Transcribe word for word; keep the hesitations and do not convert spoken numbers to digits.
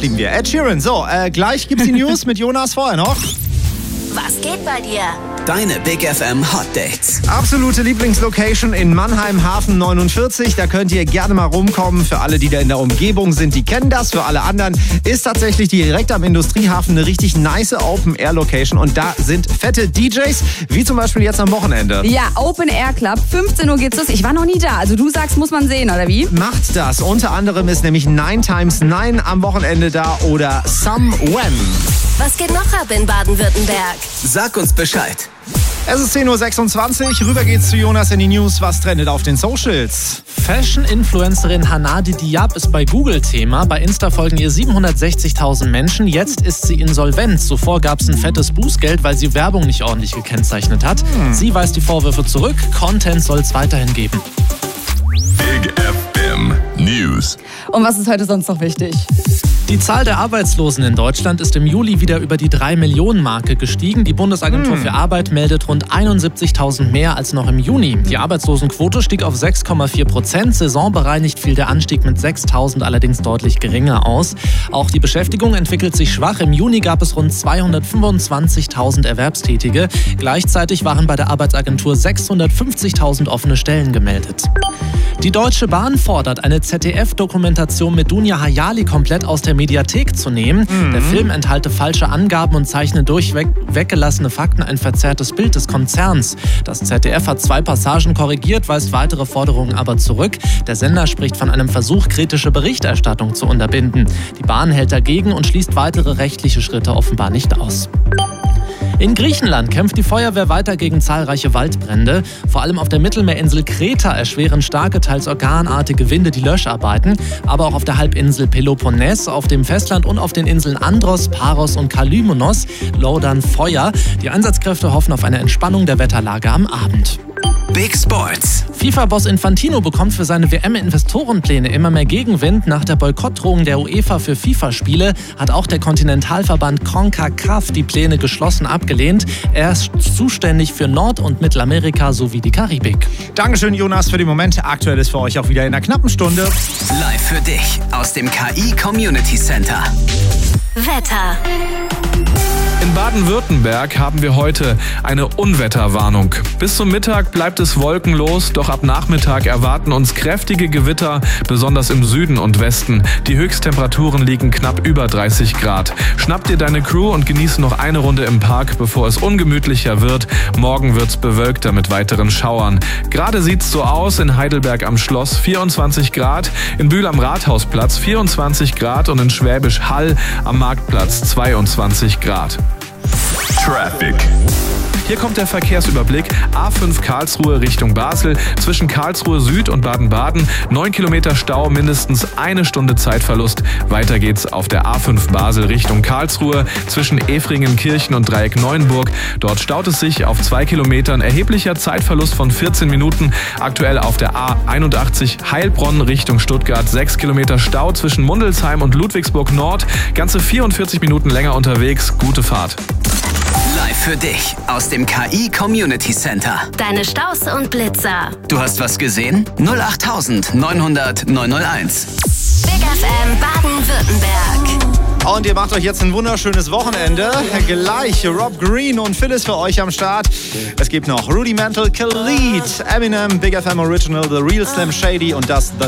fliegen wir. Ed Sheeran. So, äh, gleich gibt's die News mit Jonas. Vorher noch. Was geht bei dir? Deine Big F M Hot Dates. Absolute Lieblingslocation in Mannheim, Hafen neunundvierzig. Da könnt ihr gerne mal rumkommen. Für alle, die da in der Umgebung sind, die kennen das. Für alle anderen ist tatsächlich direkt am Industriehafen eine richtig nice Open-Air-Location. Und da sind fette D Js, wie zum Beispiel jetzt am Wochenende. Ja, Open Air Club, fünfzehn Uhr geht's los. Ich war noch nie da. Also du sagst, muss man sehen, oder wie? Macht das. Unter anderem ist nämlich nine times nine am Wochenende da oder Some When. Was geht noch ab in Baden-Württemberg? Sag uns Bescheid. Es ist zehn Uhr sechsundzwanzig. Rüber geht's zu Jonas in die News. Was trendet auf den Socials? Fashion-Influencerin Hanadi Diab ist bei Google Thema. Bei Insta folgen ihr siebenhundertsechzigtausend Menschen. Jetzt ist sie insolvent. Zuvor gab es ein fettes Bußgeld, weil sie Werbung nicht ordentlich gekennzeichnet hat. Hm. Sie weist die Vorwürfe zurück. Content soll es weiterhin geben. Big F M News. Und was ist heute sonst noch wichtig? Die Zahl der Arbeitslosen in Deutschland ist im Juli wieder über die drei Millionen Marke gestiegen. Die Bundesagentur hm. für Arbeit meldet rund einundsiebzigtausend mehr als noch im Juni. Die Arbeitslosenquote stieg auf sechs Komma vier Prozent. Saisonbereinigt fiel der Anstieg mit sechstausend allerdings deutlich geringer aus. Auch die Beschäftigung entwickelt sich schwach. Im Juni gab es rund zweihundertfünfundzwanzigtausend Erwerbstätige. Gleichzeitig waren bei der Arbeitsagentur sechshundertfünfzigtausend offene Stellen gemeldet. Die Deutsche Bahn fordert, eine Z D F-Dokumentation mit Dunja Hayali komplett aus der Mediathek zu nehmen. Mhm. Der Film enthalte falsche Angaben und zeichne durchweg weggelassene Fakten ein verzerrtes Bild des Konzerns. Das Z D F hat zwei Passagen korrigiert, weist weitere Forderungen aber zurück. Der Sender spricht von einem Versuch, kritische Berichterstattung zu unterbinden. Die Bahn hält dagegen und schließt weitere rechtliche Schritte offenbar nicht aus. In Griechenland kämpft die Feuerwehr weiter gegen zahlreiche Waldbrände. Vor allem auf der Mittelmeerinsel Kreta erschweren starke, teils orkanartige Winde die Löscharbeiten. Aber auch auf der Halbinsel Peloponnes, auf dem Festland und auf den Inseln Andros, Paros und Kalymonos lodern Feuer. Die Einsatzkräfte hoffen auf eine Entspannung der Wetterlage am Abend. Big Sports. FIFA-Boss Infantino bekommt für seine W M-Investorenpläne immer mehr Gegenwind. Nach der Boykottdrohung der UEFA für FIFA-Spiele hat auch der Kontinentalverband CONCACAF die Pläne geschlossen abgelehnt. Er ist zuständig für Nord- und Mittelamerika sowie die Karibik. Dankeschön, Jonas, für die Momente. Aktuell ist für euch auch wieder in einer knappen Stunde. Live für dich aus dem K I Community Center. Wetter. In Baden-Württemberg haben wir heute eine Unwetterwarnung. Bis zum Mittag bleibt es wolkenlos, doch ab Nachmittag erwarten uns kräftige Gewitter, besonders im Süden und Westen. Die Höchsttemperaturen liegen knapp über dreißig Grad. Schnapp dir deine Crew und genieße noch eine Runde im Park, bevor es ungemütlicher wird. Morgen wird's bewölkter mit weiteren Schauern. Gerade sieht's so aus: in Heidelberg am Schloss vierundzwanzig Grad, in Bühl am Rathausplatz vierundzwanzig Grad und in Schwäbisch Hall am Marktplatz zweiundzwanzig Grad. Traffic. Hier kommt der Verkehrsüberblick. A fünf Karlsruhe Richtung Basel. Zwischen Karlsruhe Süd und Baden-Baden. neun Kilometer Stau, mindestens eine Stunde Zeitverlust. Weiter geht's auf der A fünf Basel Richtung Karlsruhe. Zwischen Efringen-Kirchen und Dreieck Neuenburg. Dort staut es sich auf zwei Kilometern. Erheblicher Zeitverlust von vierzehn Minuten. Aktuell auf der A einundachtzig Heilbronn Richtung Stuttgart. sechs Kilometer Stau zwischen Mundelsheim und Ludwigsburg Nord. Ganze vierundvierzig Minuten länger unterwegs. Gute Fahrt. Live für dich aus dem K I Community Center. Deine Staus und Blitzer. Du hast was gesehen? null acht neunhundert neunhunderteins. Big F M Baden-Württemberg. Und ihr macht euch jetzt ein wunderschönes Wochenende. Gleich Rob Green und Phyllis für euch am Start. Es gibt noch Rudimental, Khalid, Eminem, Big F M Original, The Real Slim Shady und das The